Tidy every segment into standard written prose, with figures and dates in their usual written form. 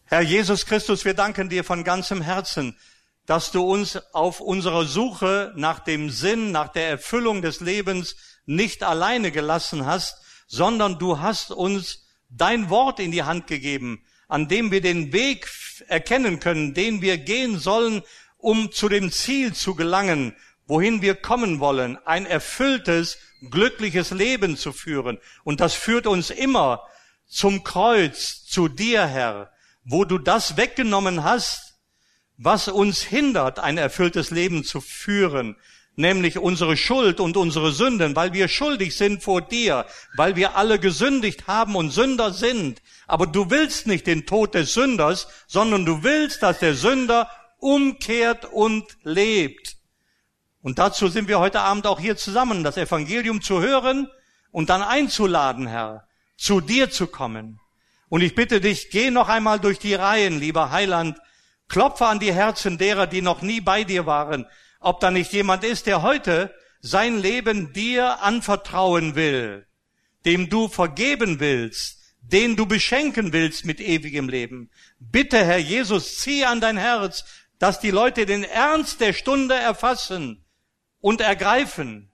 Herr Jesus Christus, wir danken dir von ganzem Herzen, dass du uns auf unserer Suche nach dem Sinn, nach der Erfüllung des Lebens nicht alleine gelassen hast, sondern du hast uns dein Wort in die Hand gegeben, an dem wir den Weg erkennen können, den wir gehen sollen, um zu dem Ziel zu gelangen, wohin wir kommen wollen, ein erfülltes, glückliches Leben zu führen. Und das führt uns immer zum Kreuz, zu dir, Herr, wo du das weggenommen hast, was uns hindert, ein erfülltes Leben zu führen, nämlich unsere Schuld und unsere Sünden, weil wir schuldig sind vor dir, weil wir alle gesündigt haben und Sünder sind. Aber du willst nicht den Tod des Sünders, sondern du willst, dass der Sünder umkehrt und lebt. Und dazu sind wir heute Abend auch hier zusammen, das Evangelium zu hören und dann einzuladen, Herr, zu dir zu kommen. Und ich bitte dich, geh noch einmal durch die Reihen, lieber Heiland, klopfe an die Herzen derer, die noch nie bei dir waren, ob da nicht jemand ist, der heute sein Leben dir anvertrauen will, dem du vergeben willst, den du beschenken willst mit ewigem Leben. Bitte, Herr Jesus, zieh an dein Herz, dass die Leute den Ernst der Stunde erfassen und ergreifen.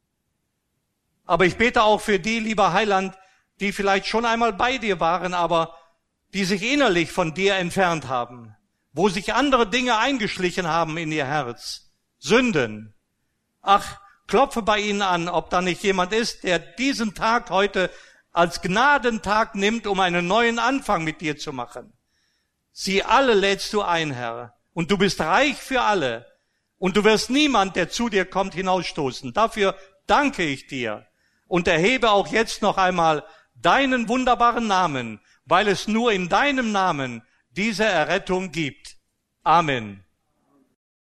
Aber ich bete auch für die, lieber Heiland, die vielleicht schon einmal bei dir waren, aber die sich innerlich von dir entfernt haben, wo sich andere Dinge eingeschlichen haben in ihr Herz. Sünden. Ach, klopfe bei ihnen an, ob da nicht jemand ist, der diesen Tag heute als Gnadentag nimmt, um einen neuen Anfang mit dir zu machen. Sie alle lädst du ein, Herr, und du bist reich für alle, und du wirst niemand, der zu dir kommt, hinausstoßen. Dafür danke ich dir und erhebe auch jetzt noch einmal deinen wunderbaren Namen, weil es nur in deinem Namen diese Errettung gibt. Amen.